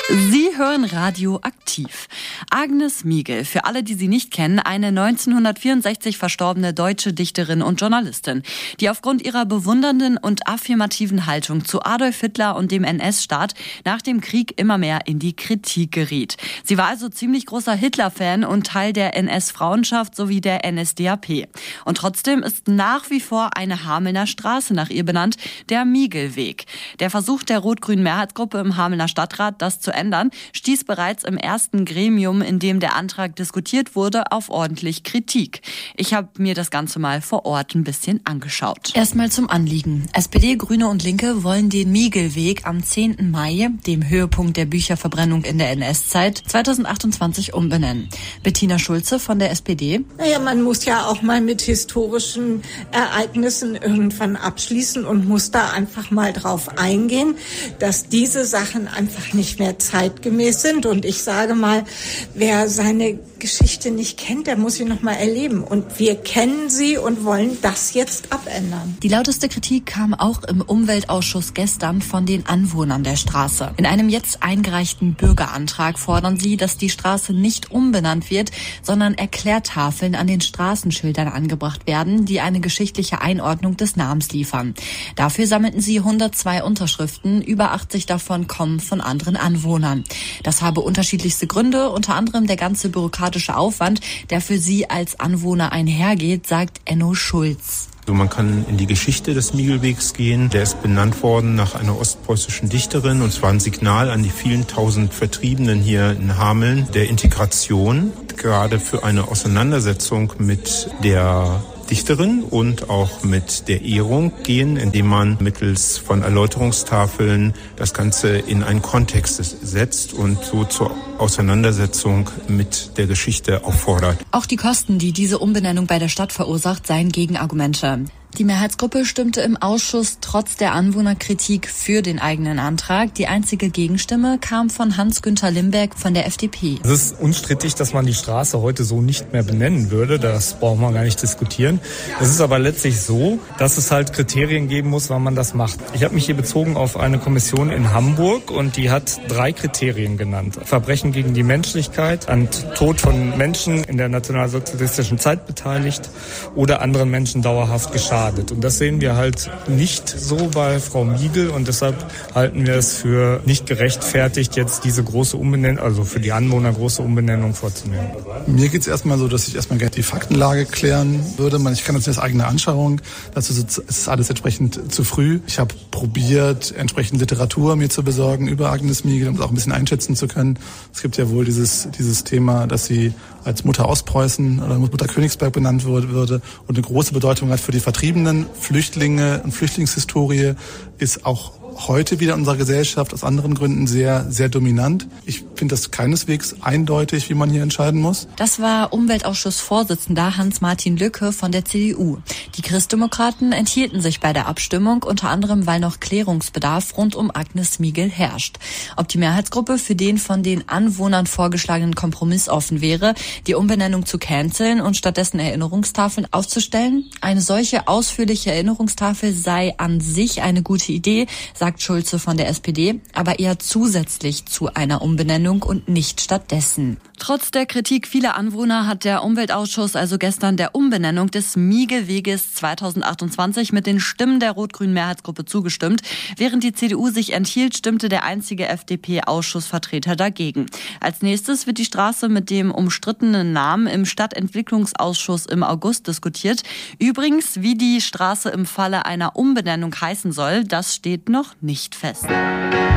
Sie hören Radio aktiv. Agnes Miegel, für alle, die sie nicht kennen, eine 1964 verstorbene deutsche Dichterin und Journalistin, die aufgrund ihrer bewundernden und affirmativen Haltung zu Adolf Hitler und dem NS-Staat nach dem Krieg immer mehr in die Kritik geriet. Sie war also ziemlich großer Hitler-Fan und Teil der NS-Frauenschaft sowie der NSDAP. Und trotzdem ist nach wie vor eine Hamelner Straße nach ihr benannt, der Miegelweg. Der Versuch der rot-grünen Mehrheitsgruppe im Hamelner Stadtrat, das zu ändern, stieß bereits im ersten Gremium, in dem der Antrag diskutiert wurde, auf ordentlich Kritik. Ich habe mir das Ganze mal vor Ort ein bisschen angeschaut. Erstmal zum Anliegen. SPD, Grüne und Linke wollen den Miegelweg am 10. Mai, dem Höhepunkt der Bücherverbrennung in der NS-Zeit, 2028 umbenennen. Bettina Schulze von der SPD. Man muss ja auch mal mit historischen Ereignissen irgendwann abschließen und muss da einfach mal drauf eingehen, dass diese Sachen einfach nicht mehr zeitgemäß sind. Und ich sage mal, wer seine Geschichte nicht kennt, der muss sie noch mal erleben. Und wir kennen sie und wollen das jetzt abändern. Die lauteste Kritik kam auch im Umweltausschuss gestern von den Anwohnern der Straße. In einem jetzt eingereichten Bürgerantrag fordern sie, dass die Straße nicht umbenannt wird, sondern Erklärtafeln an den Straßenschildern angebracht werden, die eine geschichtliche Einordnung des Namens liefern. Dafür sammelten sie 102 Unterschriften, über 80 davon kommen von anderen Anwohnern. Das habe unterschiedlichste Gründe, unter anderem der ganze bürokratische Aufwand, der für sie als Anwohner einhergeht, sagt Enno Schulz. Man kann in die Geschichte des Miegelwegs gehen. Der ist benannt worden nach einer ostpreußischen Dichterin, und zwar ein Signal an die vielen tausend Vertriebenen hier in Hameln der Integration, gerade für eine Auseinandersetzung mit der Dichterin und auch mit der Ehrung gehen, indem man mittels von Erläuterungstafeln das Ganze in einen Kontext setzt und so zur Auseinandersetzung mit der Geschichte auffordert. Auch die Kosten, die diese Umbenennung bei der Stadt verursacht, seien Gegenargumente. Die Mehrheitsgruppe stimmte im Ausschuss trotz der Anwohnerkritik für den eigenen Antrag. Die einzige Gegenstimme kam von Hans-Günther Limberg von der FDP. Es ist unstrittig, dass man die Straße heute so nicht mehr benennen würde. Das brauchen wir gar nicht diskutieren. Es ist aber letztlich so, dass es halt Kriterien geben muss, wann man das macht. Ich habe mich hier bezogen auf eine Kommission in Hamburg und die hat 3 Kriterien genannt. Verbrechen gegen die Menschlichkeit, an Tod von Menschen in der nationalsozialistischen Zeit beteiligt oder anderen Menschen dauerhaft geschadet. Und das sehen wir halt nicht so bei Frau Miegel und deshalb halten wir es für nicht gerechtfertigt, jetzt diese große Umbenennung, also für die Anwohner große Umbenennung vorzunehmen. Mir geht es erstmal so, dass ich erstmal gerne die Faktenlage klären würde. Ich kann das nicht als eigene Anschauung, dazu ist alles entsprechend zu früh. Ich habe probiert, entsprechend Literatur mir zu besorgen über Agnes Miegel, um es auch ein bisschen einschätzen zu können. Es gibt ja wohl dieses Thema, dass sie als Mutter Ostpreußen oder Mutter Königsberg benannt würde und eine große Bedeutung hat für die Vertriebenen. Flüchtlinge und Flüchtlingshistorie ist auch heute wieder in unserer Gesellschaft aus anderen Gründen sehr, sehr dominant. Ich finde das keineswegs eindeutig, wie man hier entscheiden muss. Das war Umweltausschussvorsitzender Hans-Martin Lücke von der CDU. Die Christdemokraten enthielten sich bei der Abstimmung, unter anderem, weil noch Klärungsbedarf rund um Agnes Miegel herrscht. Ob die Mehrheitsgruppe für den von den Anwohnern vorgeschlagenen Kompromiss offen wäre, die Umbenennung zu canceln und stattdessen Erinnerungstafeln aufzustellen? Eine solche ausführliche Erinnerungstafel sei an sich eine gute Idee, sagt Schulze von der SPD, aber eher zusätzlich zu einer Umbenennung und nicht stattdessen. Trotz der Kritik vieler Anwohner hat der Umweltausschuss also gestern der Umbenennung des Miegelweges 2028 mit den Stimmen der rot-grünen Mehrheitsgruppe zugestimmt. Während die CDU sich enthielt, stimmte der einzige FDP-Ausschussvertreter dagegen. Als nächstes wird die Straße mit dem umstrittenen Namen im Stadtentwicklungsausschuss im August diskutiert. Übrigens, wie die Straße im Falle einer Umbenennung heißen soll, das steht noch nicht fest.